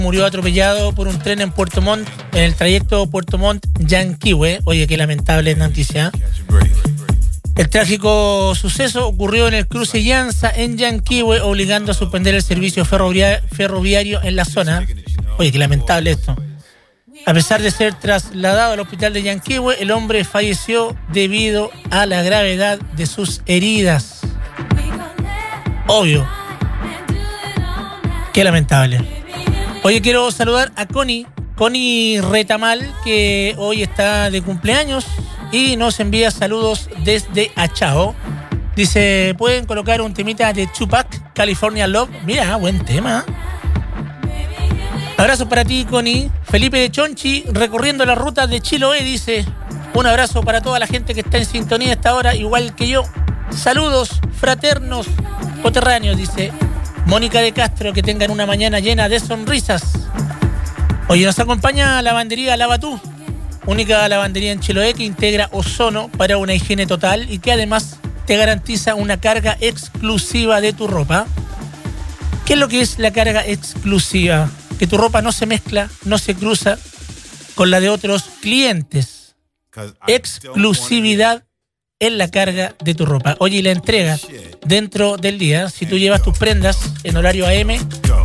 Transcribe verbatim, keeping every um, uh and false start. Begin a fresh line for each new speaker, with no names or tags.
murió atropellado por un tren en Puerto Montt, en el trayecto Puerto Montt-Yanquihue. Oye, qué lamentable noticia. El trágico suceso ocurrió en el cruce Llanza en Yanquihue, obligando a suspender el servicio ferrovia- ferroviario en la zona. Oye, qué lamentable esto. A pesar de ser trasladado al hospital de Yanquihue, el hombre falleció debido a la gravedad de sus heridas. Obvio. Qué lamentable. Oye, quiero saludar a Connie, Connie Retamal, que hoy está de cumpleaños y nos envía saludos desde Achao. Dice, ¿pueden colocar un temita de Tupac, California Love? Mira, buen tema. Abrazo para ti, Connie. Felipe de Chonchi, recorriendo las rutas de Chiloé, dice, un abrazo para toda la gente que está en sintonía a esta hora, igual que yo. Saludos fraternos, coterráneos, dice Mónica de Castro, que tengan una mañana llena de sonrisas. Oye, nos acompaña Lavandería Lavatú, única lavandería en Chiloé que integra ozono para una higiene total y que además te garantiza una carga exclusiva de tu ropa. ¿Qué es lo que es la carga exclusiva? Que tu ropa no se mezcla, no se cruza con la de otros clientes. Exclusividad en la carga de tu ropa. Oye, y la entrega dentro del día. Si tú llevas tus prendas en horario A M,